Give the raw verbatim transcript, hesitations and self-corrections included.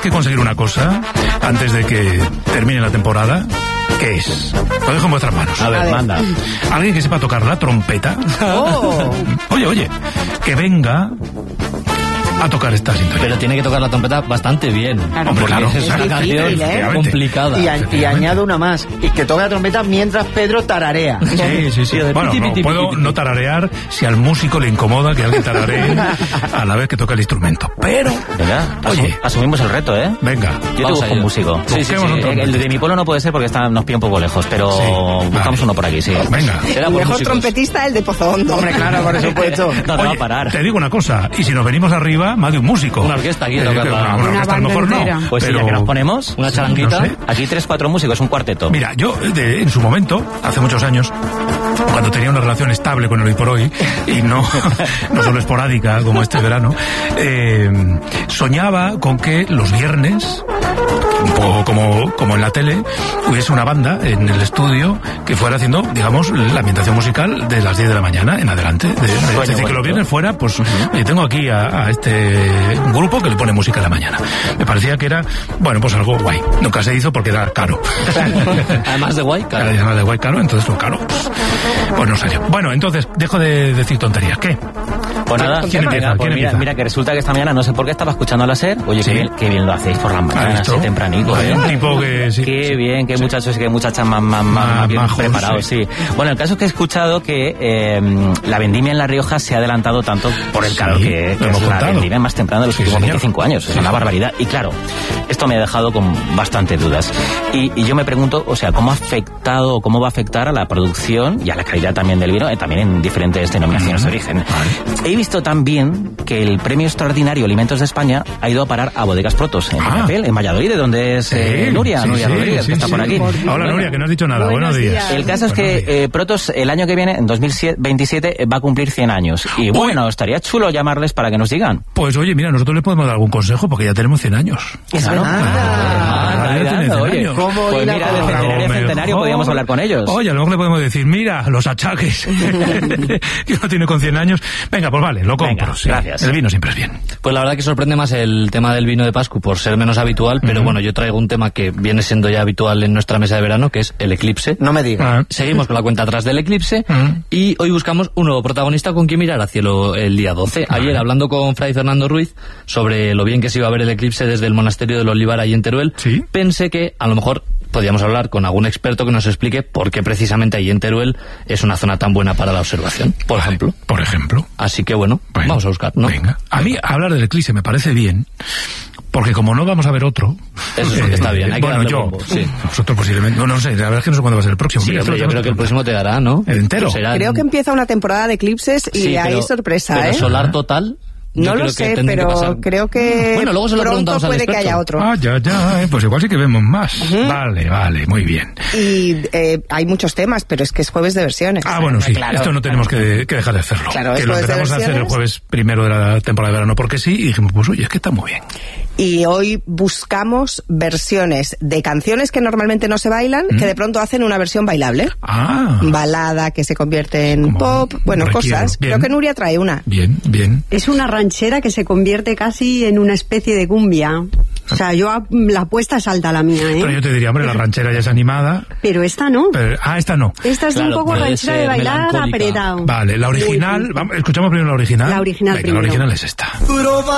que conseguir una cosa antes de que termine la temporada. ¿Qué es? Lo dejo en vuestras manos. A ver, a ver, manda. Alguien que sepa tocar la trompeta. Oh. Oye, oye, que venga a tocar esta sintonía. Pero tiene que tocar la trompeta bastante bien. Claro, hombre, claro. Es una canción ¿eh? complicada. Y, a, y añado una más. Y que toque la trompeta mientras Pedro tararea. Sí, sí, sí. Bueno, no, puedo no tararear si al músico le incomoda que alguien tararee a la vez que toca el instrumento. Pero, venga, oye, asumimos el reto, ¿eh? Venga. Yo te busco un músico. Sí, sí, sí. El de mi pueblo no puede ser porque está, nos pilla un poco lejos, pero sí, buscamos vale. uno por aquí, sí. Venga. El mejor músicos. trompetista, el de Pozo Hondo. Hombre, claro, por supuesto. No, no va a parar. Te digo una cosa, y si nos venimos arriba, más de un músico. Una orquesta aquí, eh, una, una, una orquesta a lo mejor entera. no. Pues pero... sí, ya que nos ponemos, una charanquita. No sé. Aquí tres, cuatro músicos, un cuarteto. Mira, yo de, en su momento, hace muchos años, cuando tenía una relación estable con el hoy por hoy, y no, no solo esporádica como este verano, eh, soñaba con que los viernes, un poco como, como en la tele, hubiese una banda en el estudio que fuera haciendo, digamos, la ambientación musical de las diez de la mañana en adelante. De, de, Sueño es decir, que los viernes fuera, pues, uh-huh. tengo aquí a, a este grupo que le pone música a la mañana. Me parecía que era, bueno, pues algo guay. Nunca se hizo porque era caro. Además de guay, caro. Además de guay, caro, entonces lo caro, pues, pues no salió. Bueno, entonces, dejo de decir tonterías. ¿Qué? Pues nada, ¿quién empieza? pues ¿quién mira, empieza? mira que resulta que esta mañana no sé por qué estaba escuchando a la SER. Oye, ¿sí? qué, bien, qué bien lo hacéis por las mañanas, así tempranito, ¿eh? Un tipo que sí. Qué bien, qué muchachos y qué muchachas más, más, más, más bien majos, preparados, sí. sí. Bueno, el caso es que he escuchado que eh, la vendimia en La Rioja se ha adelantado tanto por el calor sí, que, que es la vendimia más temprana de los sí, últimos señor. veinticinco años. Es una barbaridad. Y claro, esto me ha dejado con bastantes dudas. Y, y yo me pregunto, o sea, ¿cómo ha afectado, cómo va a afectar a la producción y a la calidad también del vino, eh, también en diferentes denominaciones uh-huh. de origen? Vale. He visto también que el premio extraordinario Alimentos de España ha ido a parar a Bodegas Protos, en ah. Papel, en Valladolid, de donde es eh, sí, Nuria, sí, Nuria sí, Rodríguez, sí, que está sí, por aquí. Hola, bueno, Nuria, que no has dicho nada. Buenos, Buenos días. días. El caso es que eh, Protos el año que viene, en dos mil veintisiete, va a cumplir cien años. Y bueno, Uy. estaría chulo llamarles para que nos digan. Pues oye, mira, nosotros les podemos dar algún consejo porque ya tenemos cien años. Claro. Ah, oye, ¿cómo pues mira, de centenario a centenario podríamos hablar con ellos. Oye, a lo mejor le podemos decir, mira, los achaques que uno tiene con cien años. Venga, pues vale, lo compro. Venga, sí. Gracias. El vino siempre es bien. Pues la verdad que sorprende más el tema del vino de Pascu por ser menos habitual, pero uh-huh. bueno, yo traigo un tema que viene siendo ya habitual en nuestra mesa de verano, que es el eclipse. No me digas. Uh-huh. Seguimos con la cuenta atrás del eclipse uh-huh. y hoy buscamos un nuevo protagonista con quien mirar al cielo el día doce. Uh-huh. Ayer, hablando con Fray Fernando Ruiz sobre lo bien que se iba a ver el eclipse desde el monasterio del Olivar ahí en Teruel, ¿sí? Pensé que a lo mejor podríamos hablar con algún experto que nos explique por qué precisamente ahí en Teruel es una zona tan buena para la observación, por vale, ejemplo. Por ejemplo. Así que bueno, bueno, vamos a buscar, ¿no? Venga. A mí hablar del eclipse me parece bien, porque como no vamos a ver otro... Eso eh, está bien, hay bueno, que yo, bombo, sí. Nosotros posiblemente... No, no sé, la verdad es que no sé cuándo va a ser el próximo. Sí, Mira, hombre, yo creo que el próximo te dará, ¿no? ¿El entero? Creo que empieza una temporada de eclipses y sí, hay pero, sorpresa, pero ¿eh? solar total... No lo sé, pero que creo que bueno, luego se lo pronto puede que haya otro. Ah, ya, ya, eh, pues igual sí que vemos más. Uh-huh. Vale, vale, muy bien. Y eh, hay muchos temas, pero es que es jueves de versiones. Ah, bueno, sí, claro, esto no tenemos claro. que, que dejar de hacerlo. Claro, que lo empezamos a hacer el jueves primero de la temporada de verano porque sí, y dijimos, pues oye, es que está muy bien. Y hoy buscamos versiones de canciones que normalmente no se bailan, ¿Mm? que de pronto hacen una versión bailable. Ah. Balada que se convierte en Como pop, bueno, requiero. cosas. Bien. Creo que Nuria trae una. Bien, bien. Es una ranchera que se convierte casi en una especie de cumbia. O sea, yo la apuesta es alta la mía, ¿eh? Pero yo te diría, hombre, la ranchera ya es animada. Pero esta no. Pero, ah, esta no. Esta es claro, un poco ranchera de bailar apretado. Vale, la original, vamos, escuchamos primero la original. La original Venga, primero. la original es esta.